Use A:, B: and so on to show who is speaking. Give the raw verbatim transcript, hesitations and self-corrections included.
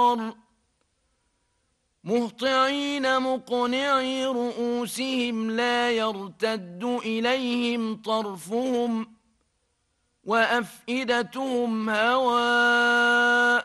A: مهطعين مقنعي رؤوسهم لا يرتد إليهم طرفهم وأفئدتهم هواء